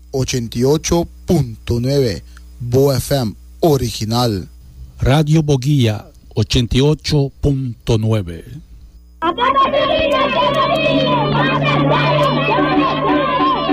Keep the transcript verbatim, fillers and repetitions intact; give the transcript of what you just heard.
ochenta y ocho punto nueve, Bo F M original. Radio Boguía ochenta y ocho punto nueve.